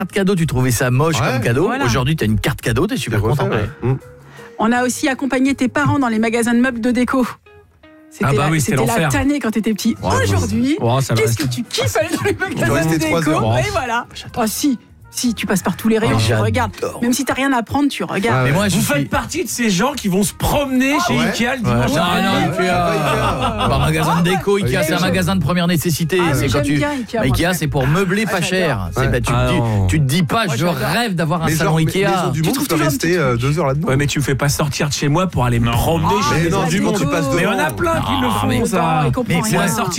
carte cadeau, tu trouvais ça moche comme cadeau. Voilà. Aujourd'hui, tu as une carte cadeau, tu es super content. On a aussi accompagné tes parents dans les magasins de meubles de déco. C'était c'était la l'enfer. tannée quand t'étais petit. Aujourd'hui, ça va qu'est-ce rester. que tu kiffes aller dans les magasins rester de 3 déco? heures. Et voilà. Oh si, tu passes par tous les rayons, tu j'adore. regardes. Même si t'as rien à prendre, tu regardes. Mais moi, je Vous suis... faites partie de ces gens qui vont se promener chez Ikea le dimanche. Non, Ikea. Pas un magasin de déco, Ikea, c'est un magasin de première nécessité. C'est quand tu... Ikea, c'est pour meubler pas cher. Tu te dis pas, je rêve d'avoir un salon Ikea. Maison du Monde, tu peux rester 2 heures là-dedans. Ouais, mais tu me fais pas sortir de chez moi pour aller me promener chez Mais non, du Monde, tu passes devant. Mais on a plein qui le font, ça. Mais C'est la sortie